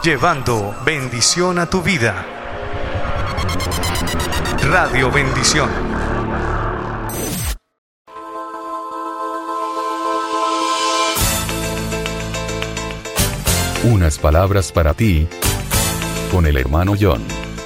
llevando bendición a tu vida. Radio Bendición. Unas palabras para ti, con el hermano John.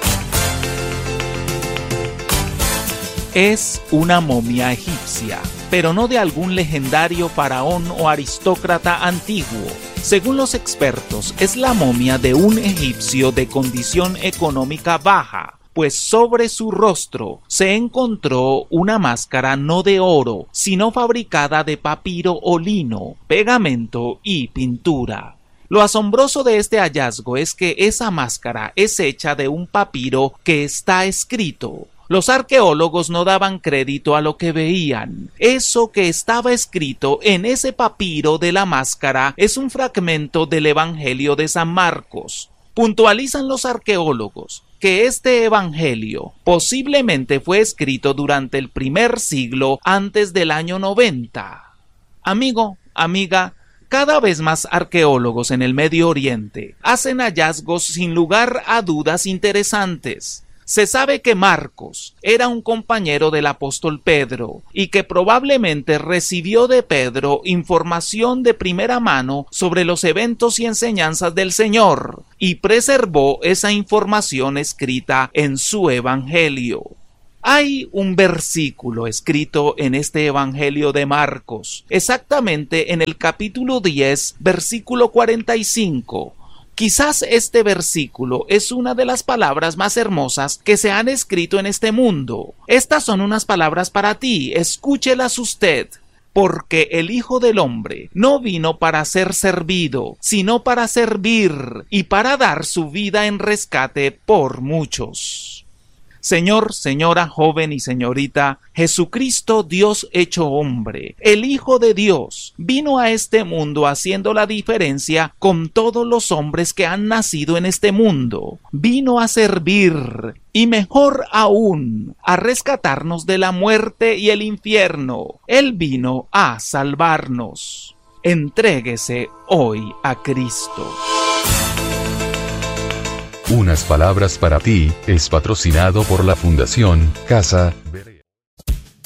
Es una momia egipcia, pero no de algún legendario faraón o aristócrata antiguo. Según los expertos, es la momia de un egipcio de condición económica baja, pues sobre su rostro se encontró una máscara no de oro, sino fabricada de papiro o lino, pegamento y pintura. Lo asombroso de este hallazgo es que esa máscara es hecha de un papiro que está escrito. Los arqueólogos no daban crédito a lo que veían. Eso que estaba escrito en ese papiro de la máscara es un fragmento del Evangelio de San Marcos. Puntualizan los arqueólogos que este evangelio posiblemente fue escrito durante el primer siglo antes del año 90. Amigo, amiga, cada vez más arqueólogos en el Medio Oriente hacen hallazgos sin lugar a dudas interesantes. Se sabe que Marcos era un compañero del apóstol Pedro y que probablemente recibió de Pedro información de primera mano sobre los eventos y enseñanzas del Señor y preservó esa información escrita en su evangelio. Hay un versículo escrito en este evangelio de Marcos, exactamente en el capítulo 10, versículo 45. Quizás este versículo es una de las palabras más hermosas que se han escrito en este mundo. Estas son unas palabras para ti, escúchelas usted. Porque el Hijo del Hombre no vino para ser servido, sino para servir y para dar su vida en rescate por muchos. Señor, señora, joven y señorita, Jesucristo, Dios hecho hombre, el Hijo de Dios, vino a este mundo haciendo la diferencia con todos los hombres que han nacido en este mundo. Vino a servir y mejor aún, a rescatarnos de la muerte y el infierno. Él vino a salvarnos. Entréguese hoy a Cristo. Unas palabras para ti es patrocinado por la Fundación Casa